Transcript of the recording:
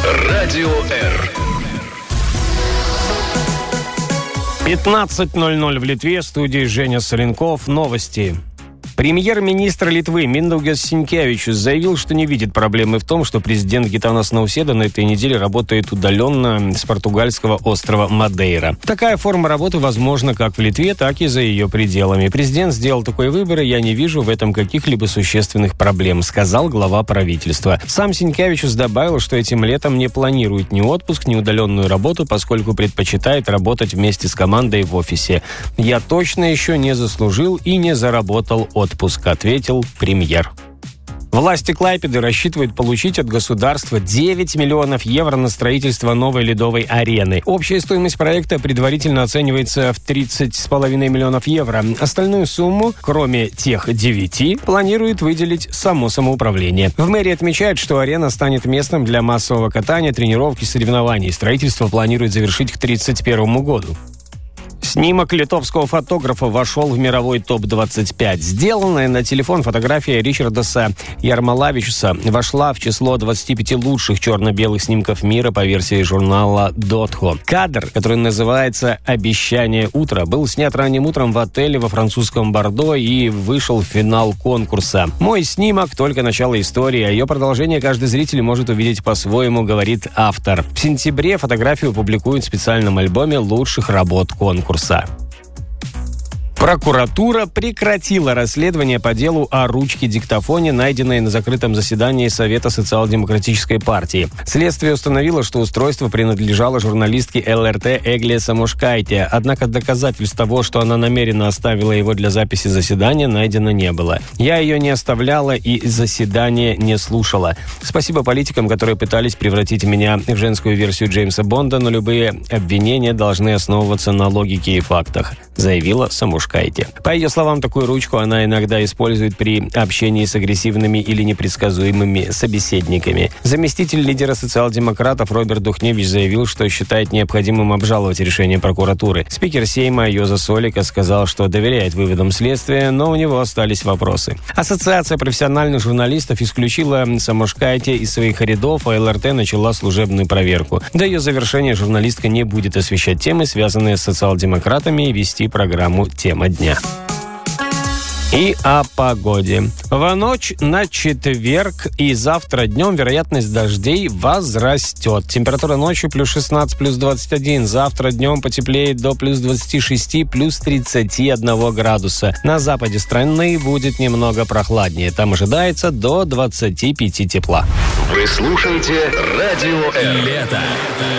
Радио Р. 15:00 в Литве. В студии Женя Соленков. Новости. Премьер-министр Литвы Миндаугас Синкевичус заявил, что не видит проблемы в том, что президент Гитанас Науседа на этой неделе работает удаленно с португальского острова Мадейра. Такая форма работы возможна как в Литве, так и за ее пределами. Президент сделал такой выбор, и я не вижу в этом каких-либо существенных проблем, сказал глава правительства. Сам Синкевичус добавил, что этим летом не планирует ни отпуск, ни удаленную работу, поскольку предпочитает работать вместе с командой в офисе. «Я точно еще не заслужил и не заработал отпуск», ответил премьер. Власти Клайпеды рассчитывают получить от государства 9 миллионов евро на строительство новой ледовой арены. Общая стоимость проекта предварительно оценивается в 30,5 миллионов евро. Остальную сумму, кроме тех 9, планирует выделить само самоуправление. В мэрии отмечают, что арена станет местом для массового катания, тренировки и соревнований. Строительство планируют завершить к 2031 году. Снимок литовского фотографа вошел в мировой топ-25. Сделанная на телефон фотография Ричардаса Ярмолавичуса вошла в число 25 лучших черно-белых снимков мира по версии журнала Дотхо. Кадр, который называется «Обещание утра», был снят ранним утром в отеле во французском Бордо и вышел в финал конкурса. «Мой снимок — только начало истории, а ее продолжение каждый зритель может увидеть по-своему», говорит автор. В сентябре фотографию публикуют в специальном альбоме лучших работ конкурса. Прокуратура прекратила расследование по делу о ручке-диктофоне, найденной на закрытом заседании Совета социал-демократической партии. Следствие установило, что устройство принадлежало журналистке ЛРТ Эгле Самушкайте, однако доказательств того, что она намеренно оставила его для записи заседания, найдено не было. «Я ее не оставляла и заседание не слушала. Спасибо политикам, которые пытались превратить меня в женскую версию Джеймса Бонда, но любые обвинения должны основываться на логике и фактах», заявила Самушкайте. По ее словам, такую ручку она иногда использует при общении с агрессивными или непредсказуемыми собеседниками. Заместитель лидера социал-демократов Роберт Духневич заявил, что считает необходимым обжаловать решение прокуратуры. Спикер Сейма Йоза Солика сказал, что доверяет выводам следствия, но у него остались вопросы. Ассоциация профессиональных журналистов исключила Самушкайте из своих рядов, а ЛРТ начала служебную проверку. До ее завершения журналистка не будет освещать темы, связанные с социал-демократами, и вести программу «Тема дня». И о погоде. В ночь на четверг и завтра днем вероятность дождей возрастет. Температура ночью +16, +21. Завтра днем потеплеет до +26, +31 градуса. На западе страны будет немного прохладнее. Там ожидается до 25 тепла. Вы слушаете Радио Р. Лето.